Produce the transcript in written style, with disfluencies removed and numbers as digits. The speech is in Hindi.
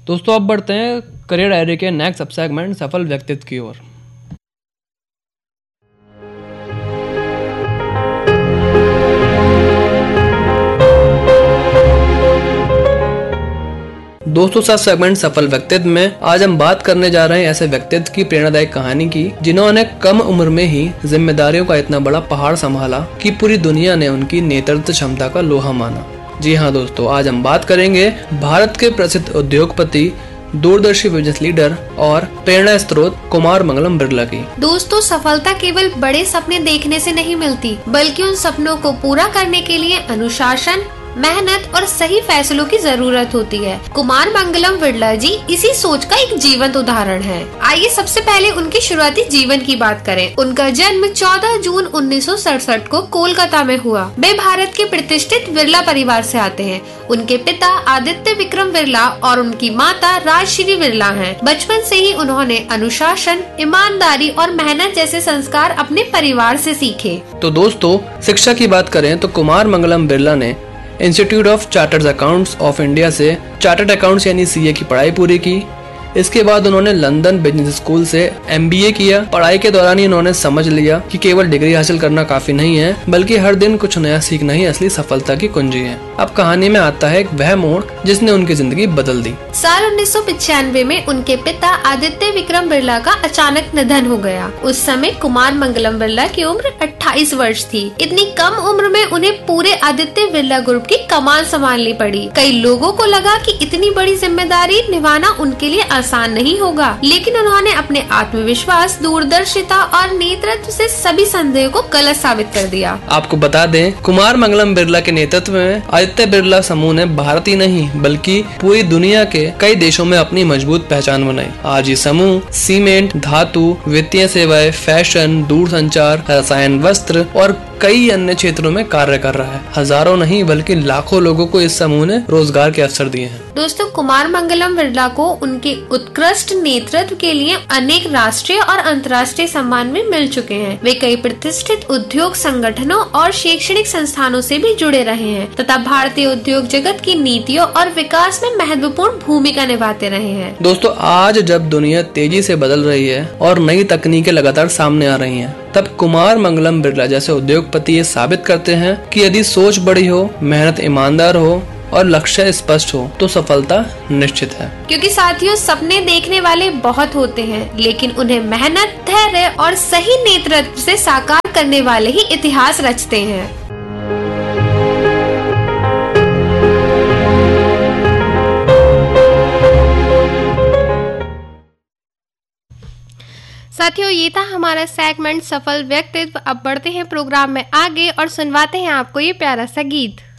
दोस्तों अब बढ़ते हैं करियर डायरी के नेक्स्ट सब सेगमेंट सफल व्यक्तित्व की ओर। दोस्तों सब सेगमेंट सफल व्यक्तित्व में आज हम बात करने जा रहे हैं ऐसे व्यक्तित्व की प्रेरणादायक कहानी की जिन्होंने कम उम्र में ही जिम्मेदारियों का इतना बड़ा पहाड़ संभाला कि पूरी दुनिया ने उनकी नेतृत्व क्षमता का लोहा माना। जी हाँ दोस्तों, आज हम बात करेंगे भारत के प्रसिद्ध उद्योगपति, दूरदर्शी बिजनेस लीडर और प्रेरणा स्रोत कुमार मंगलम बिरला की। दोस्तों, सफलता केवल बड़े सपने देखने से नहीं मिलती, बल्कि उन सपनों को पूरा करने के लिए अनुशासन, मेहनत और सही फैसलों की जरूरत होती है। कुमार मंगलम बिरला जी इसी सोच का एक जीवंत उदाहरण है। आइए सबसे पहले उनके शुरुआती जीवन की बात करें। उनका जन्म 14 जून 1967 को कोलकाता में हुआ। वे भारत के प्रतिष्ठित बिरला परिवार से आते हैं। उनके पिता आदित्य विक्रम बिरला और उनकी माता राजश्री बिरला हैं। बचपन से ही उन्होंने अनुशासन, ईमानदारी और मेहनत जैसे संस्कार अपने परिवार से सीखे। तो दोस्तों, शिक्षा की बात करें तो कुमार मंगलम बिरला ने institute of chartered accounts of India से चार्टर्ड अकाउंट्स यानी सीए की पढ़ाई पूरी की। इसके बाद उन्होंने लंदन बिजनेस स्कूल से एमबीए किया। पढ़ाई के दौरान ही उन्होंने समझ लिया कि केवल डिग्री हासिल करना काफी नहीं है, बल्कि हर दिन कुछ नया सीखना ही असली सफलता की कुंजी है। अब कहानी में आता है एक वह मोड़ जिसने उनकी जिंदगी बदल दी। साल 1995 में उनके पिता आदित्य विक्रम बिरला का अचानक निधन हो गया। उस समय कुमार मंगलम बिरला की उम्र 28 वर्ष थी। इतनी कम उम्र में उन्हें पूरे आदित्य बिरला ग्रुप की कमान संभालनी पड़ी। कई लोगों को लगा कि इतनी बड़ी जिम्मेदारी निभाना उनके लिए आसान नहीं होगा, लेकिन उन्होंने अपने आत्मविश्वास, दूरदर्शिता और नेतृत्व से सभी संदेह को गलत साबित कर दिया। आपको बता दें, कुमार मंगलम बिरला के नेतृत्व में आदित्य बिरला समूह ने भारत ही नहीं बल्कि पूरी दुनिया के कई देशों में अपनी मजबूत पहचान बनाई। आज ये समूह सीमेंट, धातु, वित्तीय सेवाएं, फैशन, दूरसंचार, रसायन, वस्त्र और कई अन्य क्षेत्रों में कार्य कर रहा है। हजारों नहीं बल्कि लाखों लोगों को इस समूह ने रोजगार के अवसर दिए हैं। दोस्तों, कुमार मंगलम बिरला को उनके उत्कृष्ट नेतृत्व के लिए अनेक राष्ट्रीय और अंतर्राष्ट्रीय सम्मान भी मिल चुके हैं। वे कई प्रतिष्ठित उद्योग संगठनों और शैक्षणिक संस्थानों से भी जुड़े रहे हैं तथा भारतीय उद्योग जगत की नीतियों और विकास में महत्वपूर्ण भूमिका निभाते रहे हैं। दोस्तों, आज जब दुनिया तेजी से बदल रही है और नई तकनीकें लगातार सामने आ रही हैं, तब कुमार मंगलम बिरला जैसे उद्योगपति ये साबित करते हैं कि यदि सोच बड़ी हो, मेहनत ईमानदार हो और लक्ष्य स्पष्ट हो तो सफलता निश्चित है। क्योंकि साथियों, सपने देखने वाले बहुत होते हैं, लेकिन उन्हें मेहनत, धैर्य और सही नेतृत्व से साकार करने वाले ही इतिहास रचते हैं। साथियों, ये था हमारा सेगमेंट सफल व्यक्तित्व। अब बढ़ते हैं प्रोग्राम में आगे और सुनवाते हैं आपको ये प्यारा सा गीत।